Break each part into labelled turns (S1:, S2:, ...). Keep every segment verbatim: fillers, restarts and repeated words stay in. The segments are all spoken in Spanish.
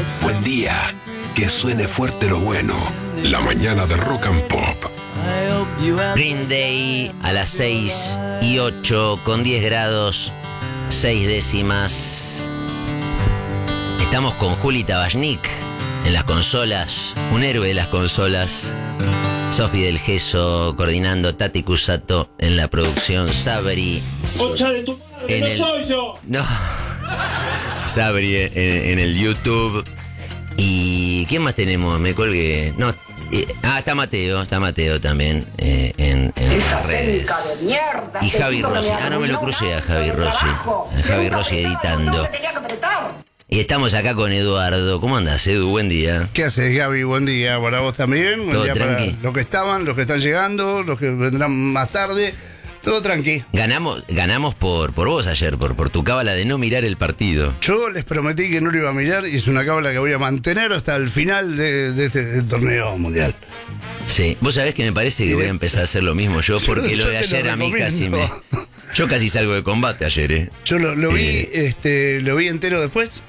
S1: Buen día, que suene fuerte lo bueno. La mañana de Rock and Pop.
S2: Green Day a las seis y ocho con diez grados, seis décimas. Estamos con Juli Tabachnik en las consolas, un héroe de las consolas. Sofi del Gesso coordinando, Tati Cusato en la producción, Sabri.
S3: ¡Concha de tu madre,
S2: en
S3: no
S2: el,
S3: soy yo!
S2: No. Sabri en, en el YouTube. ¿Y quién más tenemos? Me colgué. No. Eh, ah, está Mateo, está Mateo también eh, en, en las redes.
S4: De mierda,
S2: y Javi Rossi. Ah, no me lo crucé a Javi Rossi. A Javi Rossi editando. Y estamos acá con Eduardo. ¿Cómo andas, Edu? Buen día.
S5: ¿Qué haces, Gaby? Buen día para vos también. Buen
S2: Todo
S5: día
S2: tranqui.
S5: para los que estaban, los que están llegando, los que vendrán más tarde. Todo tranqui.
S2: Ganamos, ganamos por, por vos ayer, por, por tu cábala de no mirar el partido.
S5: Yo les prometí que no lo iba a mirar y es una cábala que voy a mantener hasta el final de, de este de torneo mundial.
S2: Sí, vos sabés que me parece que voy a empezar a hacer lo mismo yo, porque
S5: yo
S2: lo de
S5: te lo
S2: ayer a mí casi me...
S5: recomiendo.
S2: Yo casi salgo de combate ayer, ¿eh?
S5: Yo lo, lo vi,
S2: Eh.
S5: este, lo vi entero después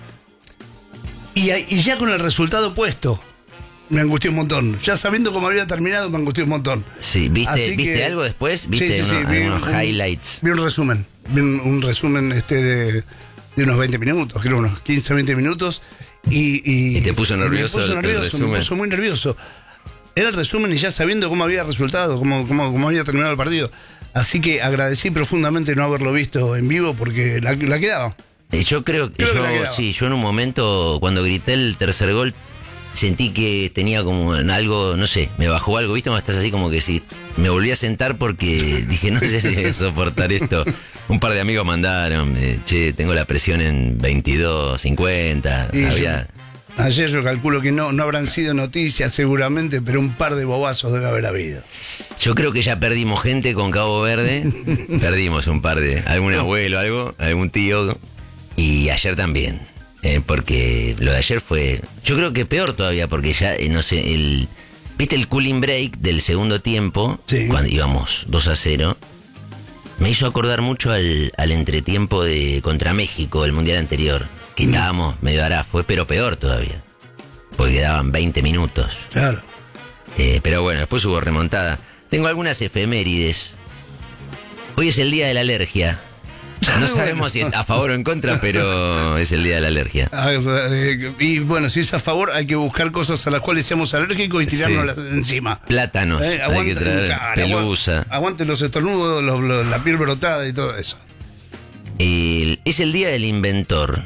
S5: y, y ya con el resultado puesto me angustió un montón. Ya sabiendo cómo había terminado me angustió un montón.
S2: Sí, ¿viste,
S5: Así
S2: ¿viste
S5: que-
S2: algo después? ¿Viste
S5: Sí, sí, sí,
S2: uno-
S5: vi
S2: algunos
S5: un-
S2: highlights?
S5: Vi un resumen, vi un, un resumen este de, de unos veinte minutos, creo unos quince, veinte minutos. Y, y,
S2: ¿Y te puso nervioso
S5: me puso
S2: el- el
S5: nervioso,
S2: resumen?
S5: me puso muy nervioso. Era el resumen y ya sabiendo cómo había resultado, cómo, cómo, cómo había terminado el partido. Así que agradecí profundamente no haberlo visto en vivo porque la, la quedaba.
S2: Eh, Yo creo que
S5: Creo que la
S2: yo,
S5: quedaba.
S2: sí, yo en un momento, cuando grité el tercer gol, sentí que tenía como algo, no sé, me bajó algo, ¿viste? Estás así como que si me volví a sentar porque dije, no sé si voy a soportar esto. Un par de amigos mandaron, eh, che, tengo la presión en veintidós, cincuenta.
S5: Y
S2: Había...
S5: yo- ayer yo calculo que no, no habrán sido noticias seguramente, pero un par de bobazos debe haber habido.
S2: Yo creo que ya perdimos gente con Cabo Verde. Perdimos un par de. Algún abuelo, algo, algún tío. Y ayer también. eh, porque lo de ayer fue. Yo creo que peor todavía, porque ya, eh, no sé, el. ¿Viste el cooling break del segundo tiempo?
S5: Sí.
S2: Cuando íbamos dos a cero. Me hizo acordar mucho al, al entretiempo de contra México, el mundial anterior. Que estábamos medio hará, fue pero peor todavía. Porque quedaban veinte minutos.
S5: Claro.
S2: Eh, pero bueno, después hubo remontada. Tengo algunas efemérides. Hoy es el día de la alergia. No sabemos si a favor o en contra, pero es el día de la alergia.
S5: Ah, eh, Y bueno, si es a favor, hay que buscar cosas a las cuales seamos alérgicos y tirárnoslas encima.
S2: Plátanos,
S5: Eh,
S2: hay que traer
S5: claro,
S2: pelusa.
S5: aguante, aguante los estornudos, los- los- la piel brotada y todo eso.
S2: El- es el día del inventor.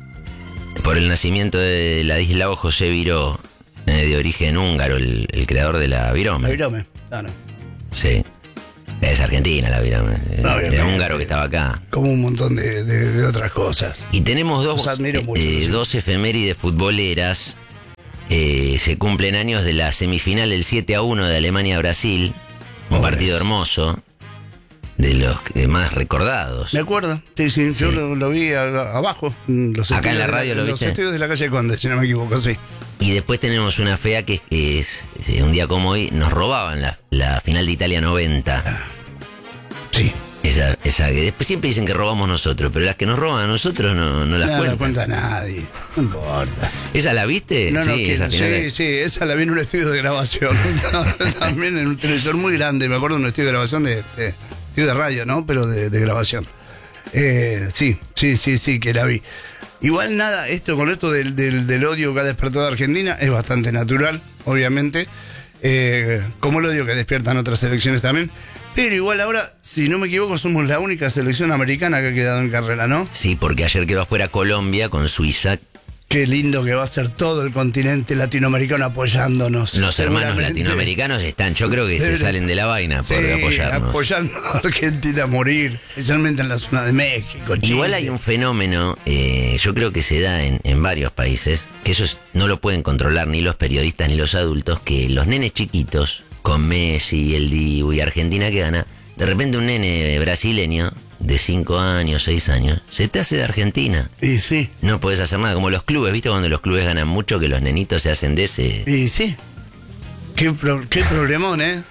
S2: Por el nacimiento de Ladislao José Viró, eh, de origen húngaro, el, el creador de la virome.
S5: La virome, claro.
S2: Sí. Es argentina la virome.
S5: No,
S2: Era
S5: obviamente.
S2: húngaro que estaba acá.
S5: Como un montón de, de- de otras cosas.
S2: Y tenemos dos,
S5: Los admiro mucho,
S2: eh,
S5: sí.
S2: dos efemérides futboleras. Eh, se cumplen años de la semifinal del siete a uno de Alemania-Brasil. Un
S5: Pobres.
S2: partido hermoso. De los que más recordados.
S5: ¿Me acuerdo? Sí, sí, yo
S2: Sí.
S5: Lo, lo vi a- abajo. en Los
S2: Acá en
S5: estudios
S2: la
S5: de
S2: radio lo
S5: en
S2: viste.
S5: Los estudios de la calle Conde, si no me equivoco, sí.
S2: Y después tenemos una fea que es, que es- es un día como hoy, nos robaban la, la final de Italia noventa.
S5: Sí.
S2: Esa, esa que después siempre dicen que robamos nosotros, pero las que nos roban a nosotros no, no las
S5: No la
S2: cuentan.
S5: cuenta nadie. No importa.
S2: ¿Esa la viste?
S5: No, no,
S2: sí,
S5: que-
S2: esa final.
S5: sí,
S2: de-
S5: sí, esa la vi en un estudio de grabación. También en un televisor muy grande, me acuerdo de un estudio de grabación de, de, estudio de radio, ¿no? Pero de, de grabación. Eh, sí, sí, sí, sí, que la vi. Igual nada, esto con esto del, del, del odio que ha despertado Argentina es bastante natural, obviamente. Eh, como el odio que despiertan otras selecciones también. Pero igual ahora, si no me equivoco, somos la única selección americana que ha quedado en carrera, ¿no?
S2: Sí, porque ayer quedó afuera Colombia con Suiza.
S5: Qué lindo que va a ser todo el continente latinoamericano apoyándonos.
S2: Los hermanos
S5: Seguramente.
S2: latinoamericanos están, yo creo que se
S5: Deben-
S2: salen de la vaina por
S5: Sí,
S2: apoyarnos.
S5: apoyando a Argentina a morir, especialmente en la zona de México. Chile.
S2: Igual hay un fenómeno, eh, yo creo que se da en, en varios países, que eso es- no lo pueden controlar ni los periodistas ni los adultos, que los nenes chiquitos, con Messi, el Dibu y Argentina que gana, de repente un nene brasileño de cinco años, seis años, se te hace de Argentina.
S5: Y sí,
S2: No podés hacer nada, como los clubes, ¿viste? Cuando los clubes ganan mucho, que los nenitos se hacen de ese...
S5: y sí. Qué, pro- qué problemón, ¿eh?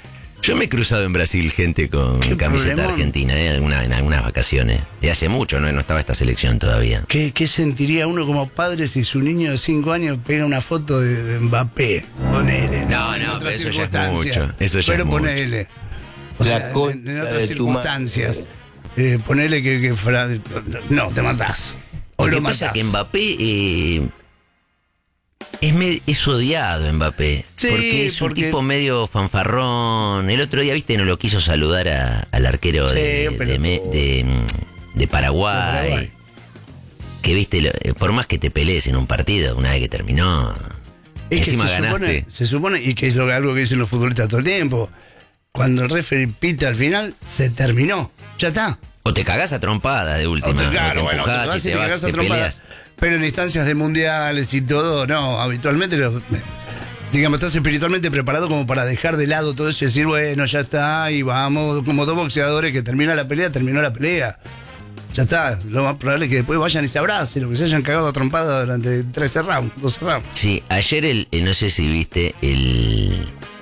S2: Yo me he cruzado en Brasil gente con
S5: Qué
S2: camiseta
S5: problemón.
S2: argentina, ¿eh? Alguna, en algunas vacaciones. Y hace mucho, ¿no? No estaba esta selección todavía.
S5: ¿Qué, ¿Qué sentiría uno como padre si su niño de cinco años pega una foto de, de Mbappé? Ponele.
S2: No,
S5: En
S2: no,
S5: otras
S2: pero eso ya es
S5: circunstancias.
S2: mucho, eso ya
S5: Pero
S2: es mucho.
S5: ponele. O
S3: La
S5: sea, en,
S3: concha
S5: en otras
S3: de tu
S5: circunstancias. Eh, ponele que, que fra- no, te matás. O
S2: Lo
S5: lo
S2: que
S5: matás.
S2: pasa es que Mbappé eh, es, me- es odiado, Mbappé.
S5: Sí,
S2: porque es
S5: porque-
S2: un tipo medio fanfarrón. El otro día, viste, no lo quiso saludar a- al arquero
S5: Sí,
S2: de,
S5: un
S2: de,
S5: pelotudo.
S2: Me- de- de Paraguay.
S5: De Paraguay.
S2: Que viste, lo- eh, por más que te pelees en un partido, una vez que terminó,
S5: Es que
S2: encima
S5: se
S2: ganaste.
S5: Supone, se supone, y que es lo, algo que dicen los futbolistas todo el tiempo, cuando el referee pita al final, se terminó. Ya está.
S2: O te cagás a trompadas de última.
S5: O te-
S2: o
S5: claro,
S2: te
S5: bueno,
S2: empujás
S5: te vas
S2: y
S5: y
S2: te,
S5: te
S2: vas,
S5: cagás a
S2: te
S5: trompadas.
S2: peleas.
S5: Pero en instancias de mundiales y todo, no, habitualmente, lo- digamos, estás espiritualmente preparado como para dejar de lado todo eso y decir, bueno, ya está, y vamos, como dos boxeadores que termina la pelea, terminó la pelea. Ya está, lo más probable es que después vayan y se abracen, o que se hayan cagado a trompada durante trece rounds, doce rounds.
S2: Sí, ayer el, el- no sé si viste el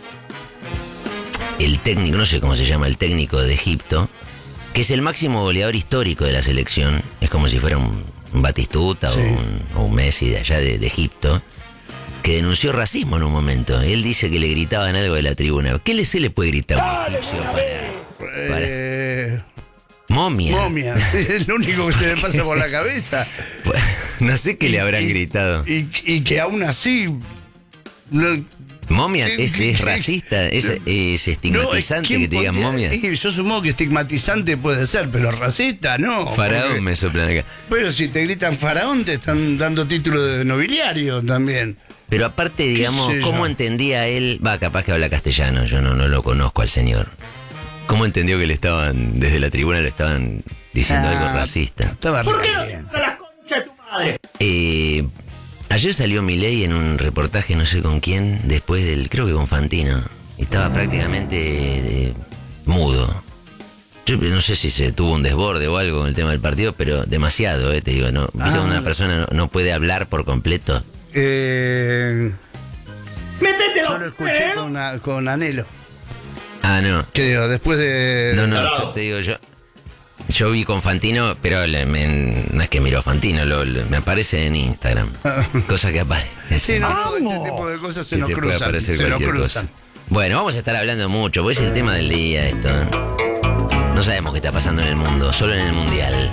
S2: el técnico, no sé cómo se llama, el técnico de Egipto, que es el máximo goleador histórico de la selección, es como si fuera un, un Batistuta
S5: Sí.
S2: o, un, o un Messi de allá de, de Egipto, que denunció racismo en un momento. Él dice que le gritaban algo de la tribuna. ¿Qué le se le puede gritar a un egipcio para, para
S5: Eh,
S2: momia?
S5: momia, es lo único que se le pasa por la cabeza.
S2: No sé qué le habrán
S5: Y-
S2: gritado.
S5: Y, y que aún así. No,
S2: Momia
S5: ¿Qué-
S2: es,
S5: qué-
S2: es
S5: qué?
S2: racista, es, es estigmatizante
S5: ¿quién
S2: que te digan
S5: podría-
S2: momia.
S5: y yo supongo que estigmatizante puede ser, pero racista no.
S2: Faraón
S5: porque-
S2: me soplan acá.
S5: Pero si te gritan faraón, te están dando título de nobiliario también.
S2: Pero aparte, digamos,
S5: sé yo?
S2: ¿cómo entendía él? Va, capaz que habla castellano, yo no, no lo conozco al señor. ¿Cómo entendió que le estaban, desde la tribuna le estaban diciendo
S5: Ah,
S2: algo racista?
S5: Estaba
S4: ¿Por qué
S5: re
S4: no
S5: bien.
S4: a la concha de tu madre?
S2: Eh, ayer salió Milei en un reportaje, no sé con quién, después del, creo que con Fantino. Y estaba prácticamente eh, mudo. Yo no sé si se tuvo un desborde o algo con el tema del partido, pero demasiado, eh, te digo, ¿no? ¿Viste
S5: Ah.
S2: cuando una persona no, no puede hablar por completo?
S5: Eh,
S4: ¡Métete
S5: yo
S4: los
S5: lo escuché
S4: pelos!
S5: con, a- con anhelo.
S2: Ah, no.
S5: Creo, después de.
S2: No, no, yo te digo, yo yo vi con Fantino, pero le- me- no es que miro a Fantino, lo- lo- me aparece en Instagram. Cosa que aparece.
S5: Sí, no, no, ese tipo de cosas se
S2: que
S5: nos
S2: te puede
S5: cruzan.
S2: aparecer
S5: Se nos
S2: cualquier
S5: cruzan.
S2: cosa. Bueno, vamos a estar hablando mucho, porque es el tema del día esto. ¿eh? No sabemos qué está pasando en el mundo, solo en el mundial.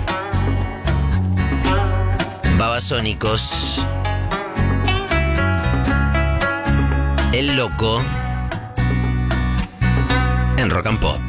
S2: Babasónicos. El loco. En Rock and Pop.